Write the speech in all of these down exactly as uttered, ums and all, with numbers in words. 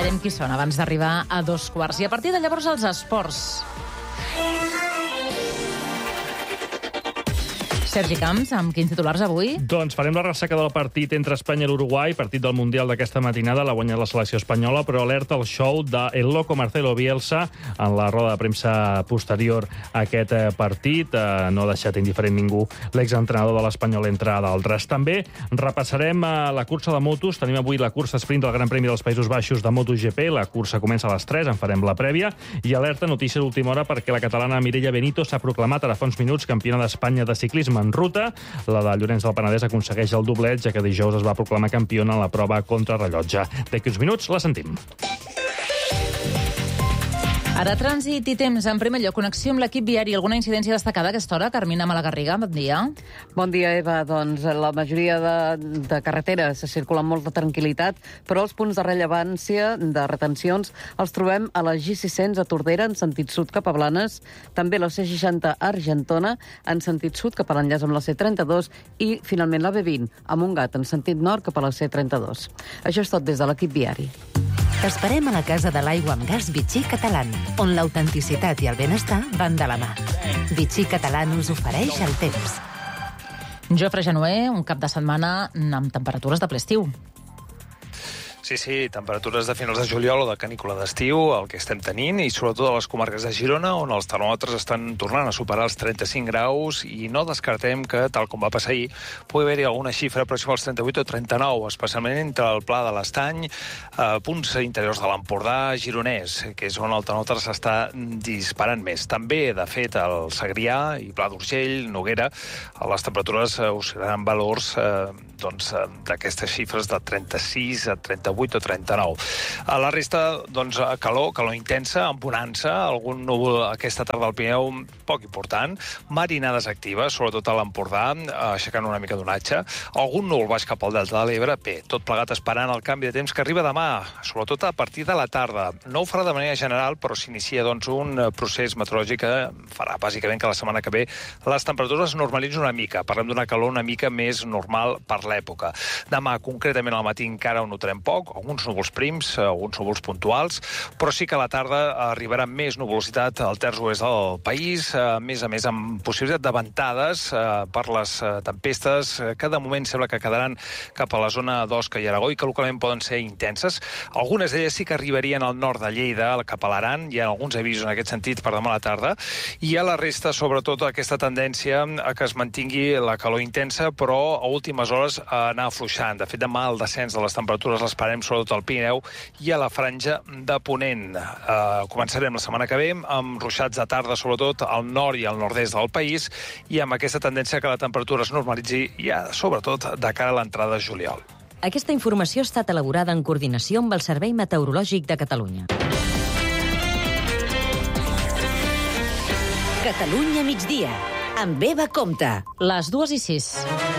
Veiem qui són abans d'arribar a dos quarts. I a partir de llavors els esports. Sergi Camps, amb quins titulars avui? Doncs farem la ressaca del partit entre Espanya i l'Uruguai, partit del Mundial d'aquesta matinada, l'ha guanyat la selecció espanyola, però alerta el show de El Loco Marcelo Bielsa en la roda de premsa posterior a aquest partit. No ha deixat indiferent ningú l'exentrenador de l'Espanyol, entre d'altres. També repassarem la cursa de motos. Tenim avui la cursa sprint del Gran Premi dels Països Baixos de MotoGP. La cursa comença a les tres, en farem la prèvia. I alerta, notícia d'última hora, perquè la catalana Mireia Benito s'ha proclamat ara fa uns minuts campiona d'Espanya de ciclisme en ruta. La de Llorenç del Penedès aconsegueix el doblet, ja que dijous es va proclamar campiona en la prova contrarrellotge. D'aquí uns minuts la sentim. Ara, trànsit i temps. En primer lloc, connexió amb l'equip viari. Alguna incidència destacada a aquesta hora? Carmina Malagarriga, bon dia. Bon dia, Eva. Doncs la majoria de, de carreteres se circula amb molta tranquil·litat, però els punts de rellevància de retencions els trobem a la G sis cents a Tordera, en sentit sud cap a Blanes, també la C seixanta a Argentona, en sentit sud cap a l'enllaç amb la C trenta-dos, i finalment la B vint a Montgat, en sentit nord cap a la C trenta-dos. Això és tot des de l'equip viari. T'esperem a la Casa de l'Aigua amb Gas Vichy Catalán, on l'autenticitat i el benestar van de la mà. Vichy Catalán us ofereix el temps. Jofre Genuer, un cap de setmana amb temperatures de ple estiu. Sí, sí, temperatures de finals de juliol o de canícula d'estiu, el que estem tenint, i sobretot a les comarques de Girona, on els termòmetres estan tornant a superar els trenta-cinc graus, i no descartem que, tal com va passar ahir, pugui haver-hi alguna xifra pròxima als trenta-vuit o trenta-nou, especialment entre el Pla de l'Estany, eh, punts interiors de l'Empordà, gironès, que és on el termòmetre s'està disparant més. També, de fet, el Segrià i Pla d'Urgell, Noguera, les temperatures oscil·laran valors eh, doncs, d'aquestes xifres de trenta-sis a trenta-vuit o trenta-nou. A la resta, doncs, calor, calor intensa, amb bonança, algun núvol aquesta tarda al Pirineu poc important, marinades actives, sobretot a l'Empordà, aixecant una mica d'onatge, algun núvol baix cap al Delta de l'Ebre, bé, tot plegat esperant el canvi de temps que arriba demà, sobretot a partir de la tarda. No ho farà de manera general, però s'inicia doncs, un procés meteorològic que farà bàsicament que la setmana que ve les temperatures es normalitzin una mica, parlem d'una calor una mica més normal per l'època. Demà, concretament al matí, encara ho notarem poc, alguns núvols prims, alguns núvols puntuals, però sí que a la tarda arribarà més nuvolositat al terç oest del país, a més a més amb possibilitat de ventades eh, per les eh, tempestes que de moment sembla que quedaran cap a la zona d'Osca i Aragó i que localment poden ser intenses. Algunes d'elles sí que arribarien al nord de Lleida, cap a l'Aran, hi ha alguns avisos en aquest sentit per demà a la tarda, i a la resta, sobretot, aquesta tendència a que es mantingui la calor intensa, però a últimes hores anar afluixant. De fet, demà el descens de les temperatures l'esperem sobretot al Pirineu i a la franja de Ponent. Eh, començarem la setmana que ve amb ruixats de tarda, sobretot al nord i al nord-est del país, i amb aquesta tendència que la temperatura es normalitzi ja, sobretot, de cara a l'entrada de juliol. Aquesta informació ha estat elaborada en coordinació amb el Servei Meteorològic de Catalunya. Catalunya migdia, amb Eva Compte. Les dues i sis.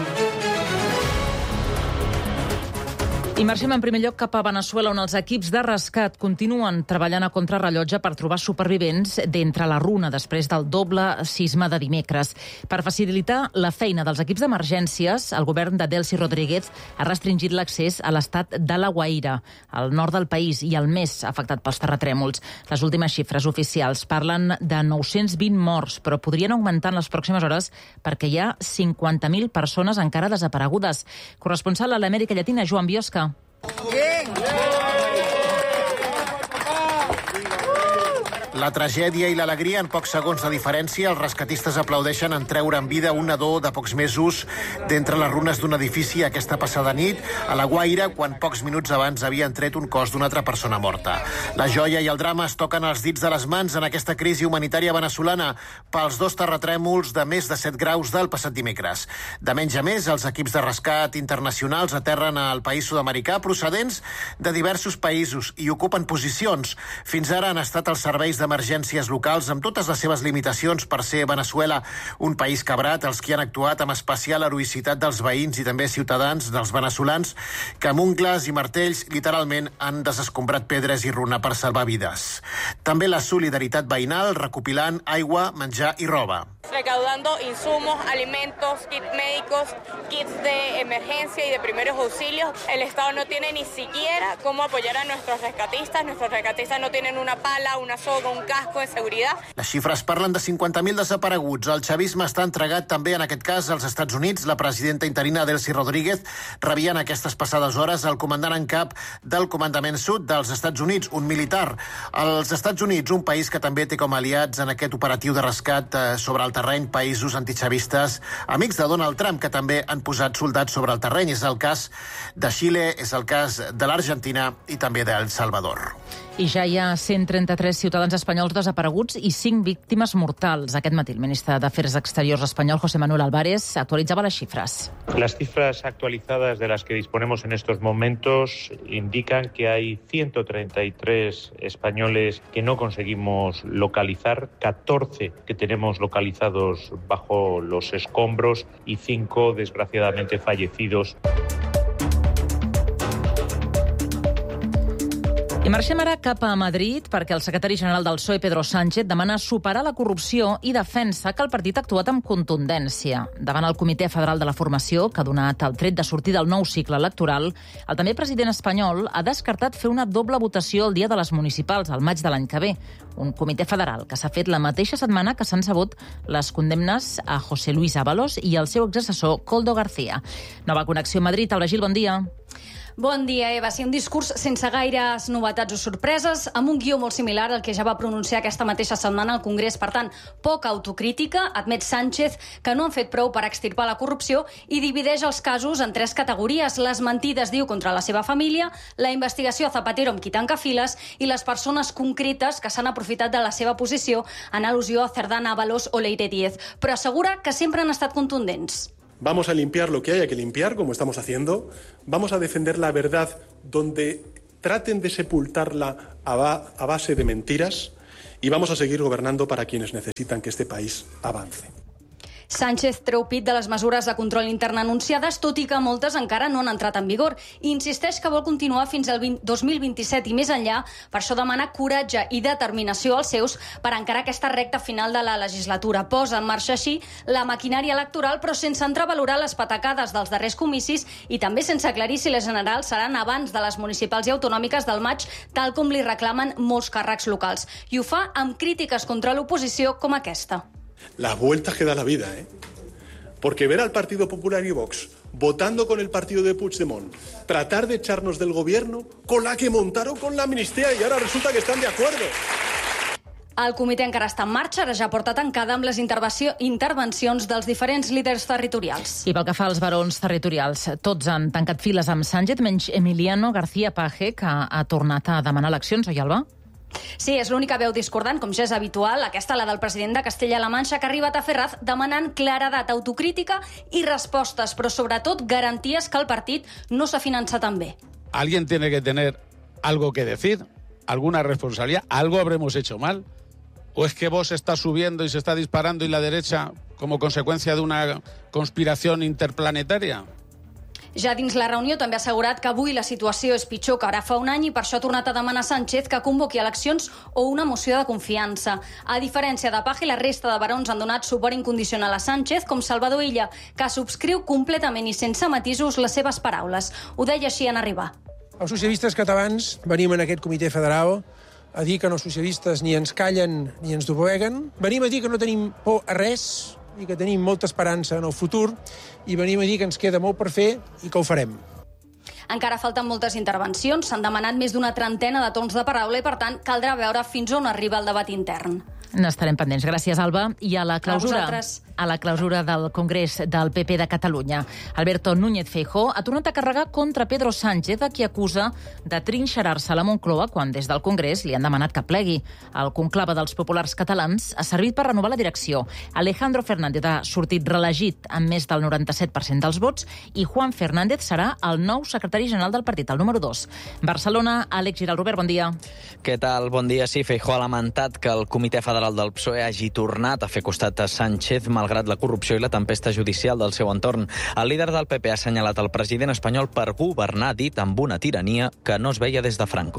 I marxem en primer lloc cap a Veneçuela, on els equips de rescat continuen treballant a contrarrellotge per trobar supervivents d'entre la runa després del doble sisme de dimecres. Per facilitar la feina dels equips d'emergències, el govern de Delcy Rodríguez ha restringit l'accés a l'estat de La Guaira, al nord del país i el més afectat pels terratrèmols. Les últimes xifres oficials parlen de nou-cents vint morts, però podrien augmentar en les pròximes hores perquè hi ha cinquanta mil persones encara desaparegudes. Corresponsal a l'Amèrica Llatina, Joan Biosca. La tragèdia i l'alegria en pocs segons de diferència. Els rescatistes aplaudeixen en treure en vida un nadó de pocs mesos d'entre les runes d'un edifici aquesta passada nit a La Guaira, quan pocs minuts abans havien tret un cos d'una altra persona morta. La joia i el drama es toquen els dits de les mans en aquesta crisi humanitària veneçolana pels dos terratrèmols de més de set graus del passat dimecres. De menys a més, els equips de rescat internacionals aterren al país sud-americà procedents de diversos països i ocupen posicions. Fins ara han estat els serveis de emergències locals amb totes les seves limitacions per ser Veneçuela un país cabrat, els que han actuat amb especial heroïcitat dels veïns i també ciutadans dels veneçolans que amb ungles i martells literalment han desescombrat pedres i runa per salvar vides. També la solidaritat veïnal recopilant aigua, menjar i roba. recaudando insumos, alimentos, kits médicos, kits de emergencia y de primeros auxilios. El Estado no tiene ni siquiera cómo apoyar a nuestros rescatistas. Nuestros rescatistas no tienen una pala, una soga, un casco de seguridad. Les xifres parlen de cinquanta mil desapareguts. El xavisme està entregat també, en aquest cas, als Estats Units. La presidenta interina Delcy Rodríguez rebia en aquestes passades hores el comandant en cap del Comandament Sud dels Estats Units, un militar. Els Estats Units, un país que també té com a aliats en aquest operatiu de rescat eh, sobre el terreny països antixavistes, amics de Donald Trump, que també han posat soldats sobre el terreny. És el cas de Xile, és el cas de l'Argentina i també d'El Salvador. I ja hi ha cent trenta-tres ciutadans espanyols desapareguts i cinc víctimes mortals. Aquest matí el ministre d'Afers Exteriors espanyol, José Manuel Álvarez, actualitzava les xifres. Las cifras actualizadas de las que disponemos en estos momentos indican que hay ciento treinta y tres españoles que no conseguimos localizar, catorce que tenemos localizados bajo los escombros y cinco, desgraciadamente, fallecidos. I marxem ara cap a Madrid perquè el secretari general del P S O E, Pedro Sánchez, demana superar la corrupció i defensa que el partit ha actuat amb contundència. Davant el Comitè Federal de la Formació, que ha donat el tret de sortir del nou cicle electoral, el també president espanyol ha descartat fer una doble votació el dia de les municipals, al maig de l'any que ve. Un comitè federal que s'ha fet la mateixa setmana que s'han sabut les condemnes a José Luis Ábalos i al seu exassessor, Koldo García. Nova connexió a Madrid. Alba Gil, bon dia. Bon dia, Eva. Sí, un discurs sense gaires novetats o sorpreses, amb un guió molt similar al que ja va pronunciar aquesta mateixa setmana al Congrés. Per tant, poca autocrítica, admet Sánchez que no han fet prou per extirpar la corrupció i divideix els casos en tres categories. Les mentides, diu, contra la seva família, la investigació a Zapatero amb qui tanca files i les persones concretes que s'han aprofitat de la seva posició en al·lusió a Cerdán, Ábalos o Leire Díez. Però assegura que sempre han estat contundents. Vamos a limpiar lo que haya que limpiar, como estamos haciendo. Vamos a defender la verdad donde traten de sepultarla a, ba- a base de mentiras. Y vamos a seguir gobernando para quienes necesitan que este país avance. Sánchez treu pit de les mesures de control intern anunciades, tot i que moltes encara no han entrat en vigor. I insisteix que vol continuar fins al dos mil vint-i-set i més enllà. Per això demana coratge i determinació als seus per encarar aquesta recta final de la legislatura. Posa en marxa així la maquinària electoral, però sense entrar a valorar les patacades dels darrers comicis i també sense aclarir si les generals seran abans de les municipals i autonòmiques del maig, tal com li reclamen molts càrrecs locals. I ho fa amb crítiques contra l'oposició com aquesta. Las vueltas que da la vida, ¿eh? Porque ver al Partido Popular y Vox votando con el partido de Puigdemont, tratar de echarnos del gobierno con la que montaron con la amnistía y ahora resulta que están de acuerdo. El comitè encara està en marxa, ara ja porta tancada amb les intervencions dels diferents líders territorials. I pel que fa als barons territorials, tots han tancat files amb Sánchez, menys Emiliano García Paje, que ha tornat a demanar eleccions, oi, Alba? Sí, és l'única veu discordant, com ja és habitual, aquesta la del president de Castella-La Manxa, que ha arribat a Ferraz demanant claredat, autocrítica i respostes, però sobretot garanties que el partit no s'ha finançat tan bé. Alguien tiene que tener algo que decir, alguna responsabilidad, algo habremos hecho mal. ¿O es que Vox está subiendo y se está disparando y la derecha como consecuencia de una conspiración interplanetaria? Ja dins la reunió també ha assegurat que avui la situació és pitjor que ara fa un any i per això ha tornat a demanar a Sánchez que convoqui eleccions o una moció de confiança. A diferència de Paje, la resta de barons han donat suport incondicional a Sánchez, com Salvador Illa, que subscriu completament i sense matisos les seves paraules. Ho deia així en arribar. Els socialistes catalans venim en aquest comitè federal a dir que no socialistes ni ens callen ni ens dobleguen. Venim a dir que no tenim por a res i que tenim molta esperança en el futur i venim a dir que ens queda molt per fer i que ho farem. Encara falten moltes intervencions, s'han demanat més d'una trentena de torns de paraula i, per tant, caldrà veure fins on arriba el debat intern. N'estarem pendents. Gràcies, Alba. I a la clausura, a, a la clausura del Congrés del P P de Catalunya, Alberto Núñez Feijóo ha tornat a carregar contra Pedro Sánchez, a qui acusa de trinxerar-se a la Moncloa quan des del Congrés li han demanat que plegui. El conclave dels populars catalans ha servit per renovar la direcció. Alejandro Fernández ha sortit reelegit amb més del noranta-set per cent dels vots i Juan Fernández serà el nou secretari general del partit, el número dos. Barcelona, Àlex Giral. Robert, bon dia. Què tal? Bon dia. Sí, Feijóo ha lamentat que el Comitè Federal del P S O E hagi tornat a fer costat a Sánchez malgrat la corrupció i la tempesta judicial del seu entorn. El líder del P P ha assenyalat el president espanyol per governar, dit, amb una tirania que no es veia des de Franco.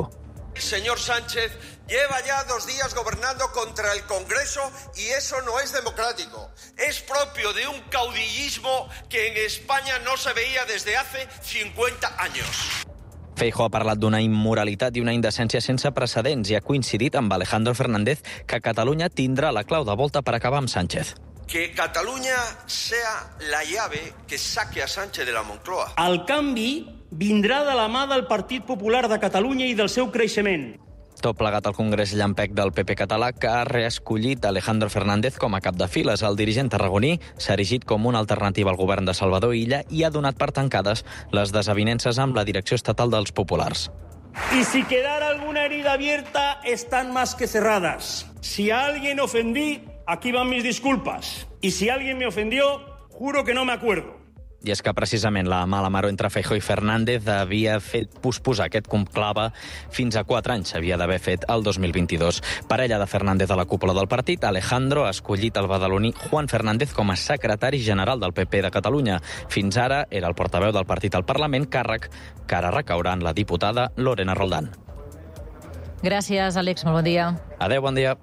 Señor Sánchez lleva ya dos días gobernando contra el Congreso y eso no es democrático. Es propio de un caudillismo que en España no se veía desde hace cincuenta años. Feijóo ha parlat d'una immoralitat i una indecència sense precedents i ha coincidit amb Alejandro Fernández que Catalunya tindrà la clau de volta per acabar amb Sánchez. Que Catalunya sea la llave que saque a Sánchez de la Moncloa. El canvi vindrà de la mà del Partit Popular de Catalunya i del seu creixement. Tot plegat al Congrés llampec del P P català, que ha reescollit Alejandro Fernández com a cap de files. El dirigent tarragoní s'ha erigit com una alternativa al govern de Salvador Illa i ha donat per tancades les desavinences amb la direcció estatal dels populars. Y si quedara alguna herida abierta, están más que cerradas. Si a alguien ofendí, aquí van mis disculpas. Y si alguien me ofendió, juro que no me acuerdo. I és que precisament la mala maror entre Feijóo i Fernández havia fet posposar aquest conclave fins a quatre anys. S'havia d'haver fet el dos mil vint-i-dos. Parella de Fernández a la cúpula del partit, Alejandro ha escollit el badaloní Juan Fernández com a secretari general del P P de Catalunya. Fins ara era el portaveu del partit al Parlament, càrrec que ara recaurà en la diputada Lorena Roldán. Gràcies, Àlex. Molt bon dia. Adéu, bon dia.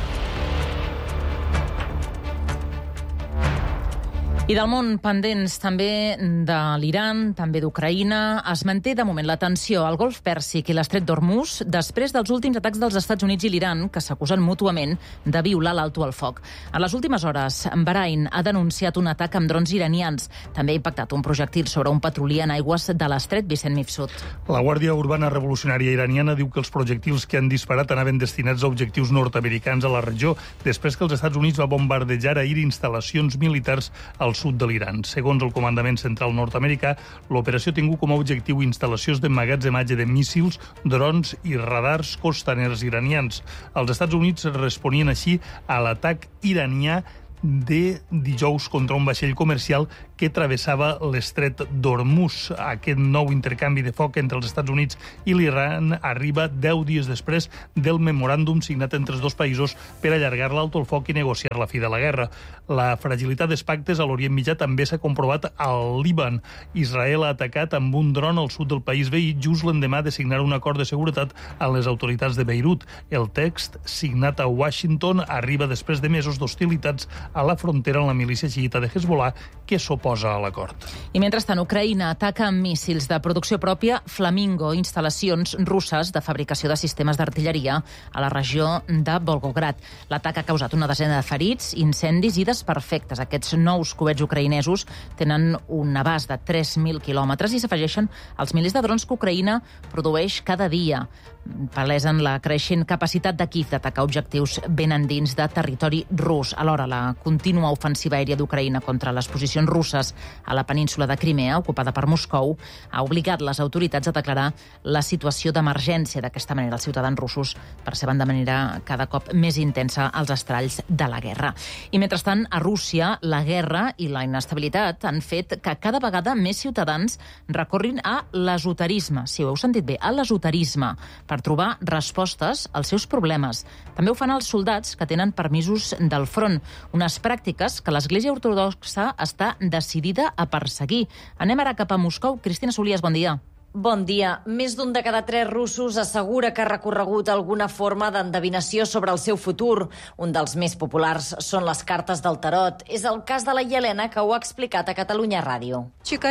I del món pendents també de l'Iran, també d'Ucraïna, es manté de moment la tensió al Golf Pèrsic i l'Estret d'Hormuz després dels últims atacs dels Estats Units i l'Iran, que s'acusen mútuament de violar l'alto al foc. En les últimes hores, Bahrain ha denunciat un atac amb drons iranians. També ha impactat un projectil sobre un patrulí en aigües de l'Estret. Vicent Mifsud. La Guàrdia Urbana Revolucionària iraniana diu que els projectils que han disparat anaven destinats a objectius nord-americans a la regió, després que els Estats Units va bombardejar ahir instal·lacions militars al sud de l'Iran. Segons el Comandament Central nord-americà, l'operació ha tingut com a objectiu instal·lacions d'emmagatzematge de míssils, drons i radars costaners iranians. Els Estats Units responien així a l'atac iranià de dijous contra un vaixell comercial que travessava l'estret d'Hormuz. Aquest nou intercanvi de foc entre els Estats Units i l'Iran arriba deu dies després del memoràndum signat entre els dos països per allargar l'alto el foc i negociar la fi de la guerra. La fragilitat dels pactes a l'Orient Mitjà també s'ha comprovat al Líban. Israel ha atacat amb un dron al sud del país veí just l'endemà de signar un acord de seguretat amb les autoritats de Beirut. El text, signat a Washington, arriba després de mesos d'hostilitats a la frontera amb la milícia xiïta de Hezbollah, que s'oposa a l'acord. I mentrestant, Ucraïna ataca amb míssils de producció pròpia Flamingo, instal·lacions russes de fabricació de sistemes d'artilleria a la regió de Volgograd. L'atac ha causat una desena de ferits, incendis i desperfectes. Aquests nous coets ucraïnesos tenen un abast de tres mil quilòmetres i s'afegeixen als milers de drons que Ucraïna produeix cada dia. Palesen la creixent capacitat de Kiev d'atacar objectius ben endins de territori rus. Alhora, la contínua ofensiva aèria d'Ucraïna contra les posicions russes a la península de Crimea, ocupada per Moscou, ha obligat les autoritats a declarar la situació d'emergència. D'aquesta manera, els ciutadans russos perceben de manera cada cop més intensa els estralls de la guerra. I mentrestant, a Rússia, la guerra i la inestabilitat han fet que cada vegada més ciutadans recorrin a l'esoterisme, si ho heu sentit bé, a l'esoterisme, per trobar respostes als seus problemes. També ho fan els soldats que tenen permisos del front, unes pràctiques que l'Església Ortodoxa està decidida a perseguir. Anem ara cap a Moscou. Cristina Solies, bon dia. Bon dia. Més d'un de cada tres russos assegura que ha recorregut alguna forma d'endevinació sobre el seu futur. Un dels més populars són les cartes del tarot. És el cas de la Helena, que ho ha explicat a Catalunya Ràdio.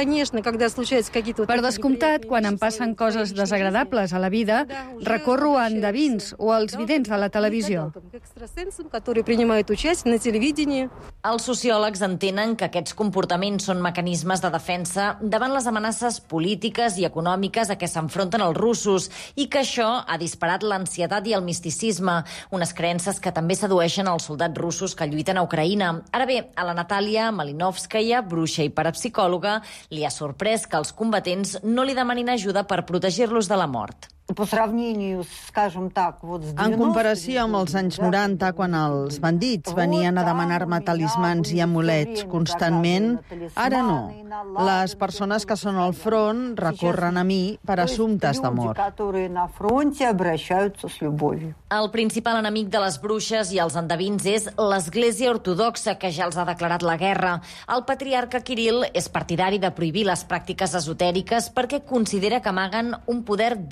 Per descomptat, quan em passen coses desagradables a la vida, recorro a endevins o als vidents de la televisió. Els sociòlegs entenen que aquests comportaments són mecanismes de defensa davant les amenaces polítiques i econòmiques a què s'enfronten els russos i que això ha disparat l'ansietat i el misticisme, unes creences que també sedueixen els soldats russos que lluiten a Ucraïna. Ara bé, a la Natàlia Malinovskaya, bruixa i parapsicòloga, li ha sorprès que els combatents no li demanin ajuda per protegir-los de la mort. En comparació amb els anys noranta, quan els bandits venien a demanar-me talismans i amulets constantment, ara no. Les persones que són al front recorren a mi per assumptes d'amor. El principal enemic de les bruixes i els endevins és l'Església Ortodoxa, que ja els ha declarat la guerra. El patriarca Kirill és partidari de prohibir les pràctiques esotèriques perquè considera que amaguen un poder diabòlic.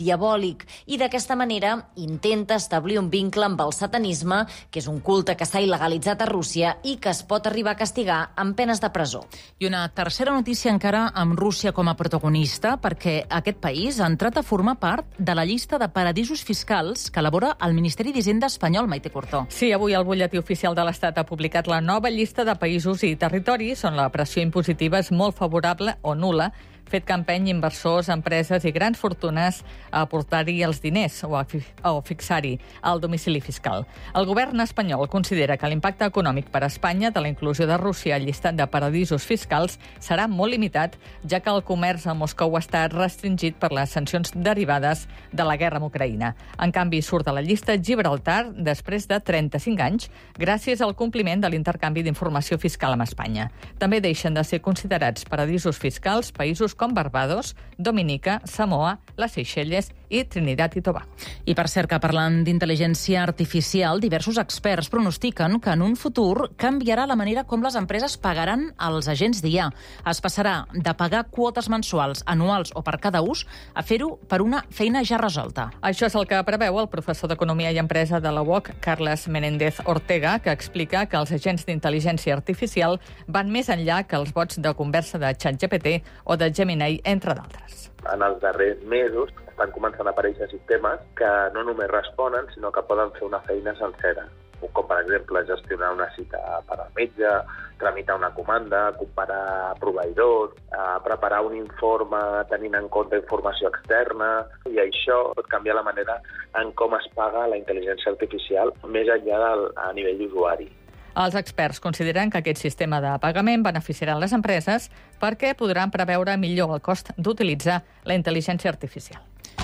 catòlic i d'aquesta manera intenta establir un vincle amb el satanisme, que és un culte que s'ha il·legalitzat a Rússia i que es pot arribar a castigar amb penes de presó. I una tercera notícia encara amb Rússia com a protagonista, perquè aquest país ha entrat a formar part de la llista de paradisos fiscals que elabora el Ministeri d'Hisenda espanyol, Maite Cortó. Sí, avui el butlletí oficial de l'Estat ha publicat la nova llista de països i territoris on la pressió impositiva és molt favorable o nul·la, fet que empeny inversors, empreses i grans fortunes a aportar-hi els diners o a, fi o fixar-hi el domicili fiscal. El govern espanyol considera que l'impacte econòmic per a Espanya de la inclusió de Rússia al llistat de paradisos fiscals serà molt limitat, ja que el comerç a Moscou està restringit per les sancions derivades de la guerra amb Ucraïna. En canvi, surt de la llista Gibraltar després de trenta-cinc anys, gràcies al compliment de l'intercanvi d'informació fiscal amb Espanya. També deixen de ser considerats paradisos fiscals països com Barbados, Dominica, Samoa, les Seychelles i Trinitat i Tobago. I per cert, que parlant d'intel·ligència artificial, diversos experts pronostiquen que en un futur canviarà la manera com les empreses pagaran als agents d'I A. Es passarà de pagar quotes mensuals, anuals o per cada ús a fer-ho per una feina ja resolta. Això és el que preveu el professor d'Economia i Empresa de la U O C, Carles Menéndez Ortega, que explica que els agents d'intel·ligència artificial van més enllà que els bots de conversa de ChatGPT o de Gemini, entre d'altres. En els darrers mesos estan començant a aparèixer sistemes que no només responen, sinó que poden fer una feina sencera, com per exemple gestionar una cita per al metge, tramitar una comanda, comparar proveïdors, preparar un informe tenint en compte informació externa, i això pot canviar la manera en com es paga la intel·ligència artificial més enllà del, a nivell d'usuari. Els experts consideren que aquest sistema de pagament beneficiarà les empreses perquè podran preveure millor el cost d'utilitzar la intel·ligència artificial.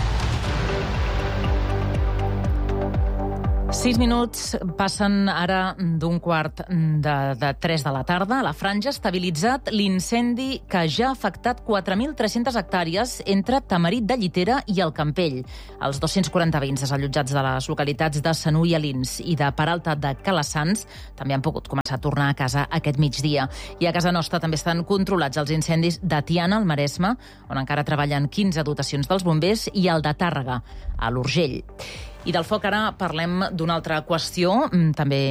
Sis minuts passen ara d'un quart de, de tres de la tarda. La Franja ha estabilitzat l'incendi que ja ha afectat quatre mil tres-centes hectàrees entre Tamarit de Llitera i el Campell. Els dos-cents quaranta veïns desallotjats de les localitats de Sanú i Alins i de Peralta de Calassans també han pogut començar a tornar a casa aquest migdia. I a casa nostra també estan controlats els incendis de Tiana, al Maresme, on encara treballen quinze dotacions dels bombers, i el de Tàrrega, a l'Urgell. I del foc ara parlem d'una altra qüestió, també